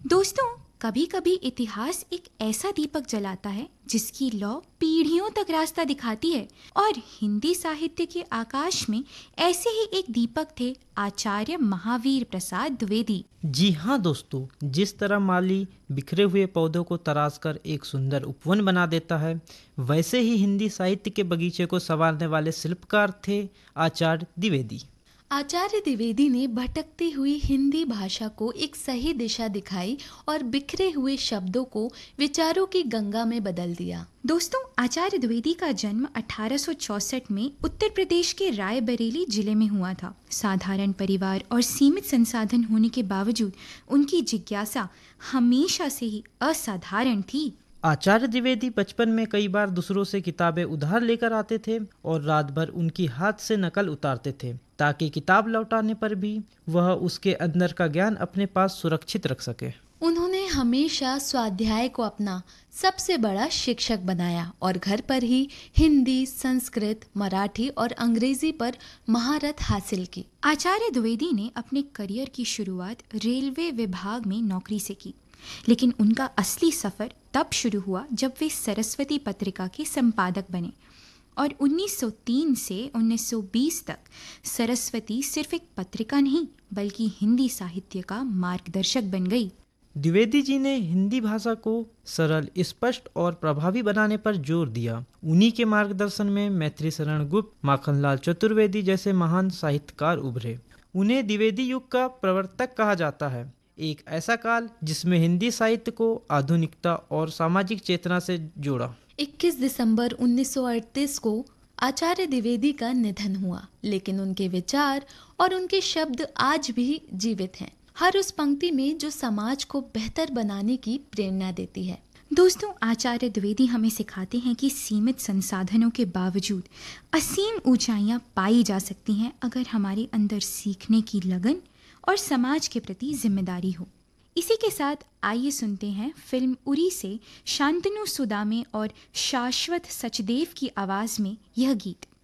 दोस्तों, कभी कभी इतिहास एक ऐसा दीपक जलाता है जिसकी लौ पीढ़ियों तक रास्ता दिखाती है। और हिंदी साहित्य के आकाश में ऐसे ही एक दीपक थे आचार्य महावीर प्रसाद द्विवेदी। जी हाँ दोस्तों, जिस तरह माली बिखरे हुए पौधों को तराश कर एक सुंदर उपवन बना देता है, वैसे ही हिंदी साहित्य के बगीचे को संवारने वाले शिल्पकार थे आचार्य द्विवेदी। आचार्य द्विवेदी ने भटकती हुई हिंदी भाषा को एक सही दिशा दिखाई और बिखरे हुए शब्दों को विचारों की गंगा में बदल दिया। दोस्तों, आचार्य द्विवेदी का जन्म 1864 में उत्तर प्रदेश के रायबरेली जिले में हुआ था। साधारण परिवार और सीमित संसाधन होने के बावजूद उनकी जिज्ञासा हमेशा से ही असाधारण थी। आचार्य द्विवेदी बचपन में कई बार दूसरों से किताबें उधार लेकर आते थे और रात भर उनकी हाथ से नकल उतारते थे, ताकि किताब लौटाने पर भी वह उसके अंदर का ज्ञान अपने पास सुरक्षित रख सके। उन्होंने हमेशा स्वाध्याय को अपना सबसे बड़ा शिक्षक बनाया और घर पर ही हिंदी, संस्कृत, मराठी और अंग्रेजी पर महारत हासिल की। आचार्य द्विवेदी ने अपने करियर की शुरुआत रेलवे विभाग में नौकरी से की, लेकिन उनका असली सफर तब शुरू हुआ जब वे सरस्वती पत्रिका के संपादक बने। और 1903 से 1920 तक सरस्वती सिर्फ एक पत्रिका नहीं बल्कि हिंदी साहित्य का मार्गदर्शक बन गई। द्विवेदी जी ने हिंदी भाषा को सरल, स्पष्ट और प्रभावी बनाने पर जोर दिया। उन्हीं के मार्गदर्शन में मैत्री शरण गुप्त, माखनलाल चतुर्वेदी जैसे महान साहित्यकार उभरे। उन्हें द्विवेदी युग का प्रवर्तक कहा जाता है, एक ऐसा काल जिसमें हिंदी साहित्य को आधुनिकता और सामाजिक चेतना से जोड़ा। 21 दिसंबर 1938 को आचार्य द्विवेदी का निधन हुआ, लेकिन उनके विचार और उनके शब्द आज भी जीवित हैं, हर उस पंक्ति में जो समाज को बेहतर बनाने की प्रेरणा देती है। दोस्तों, आचार्य द्विवेदी हमें सिखाते हैं कि सीमित संसाधनों के बावजूद असीम ऊंचाइयां पाई जा सकती हैं अगर हमारे अंदर सीखने की लगन और समाज के प्रति जिम्मेदारी हो। इसी के साथ आइए सुनते हैं फिल्म उरी से शांतनु सुदामे और शाश्वत सचदेव की आवाज में यह गीत।